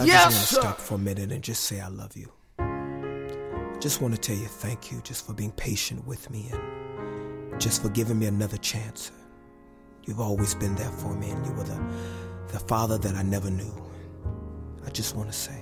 I just want to stop for a minute and just say I love you. I just want to tell you thank you just for being patient with me and just for giving me another chance. You've always been there for me, and you were the father that I never knew. I just want to say